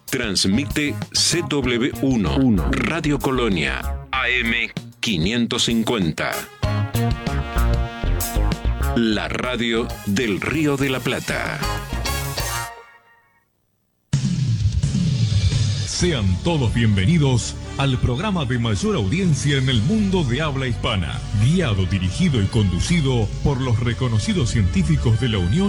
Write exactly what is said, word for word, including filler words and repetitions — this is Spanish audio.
Transmite C W uno, Radio Colonia, A M quinientos cincuenta. La radio del Río de la Plata. Sean todos bienvenidos al programa de mayor audiencia en el mundo de habla hispana, guiado, dirigido y conducido por los reconocidos científicos de la Unión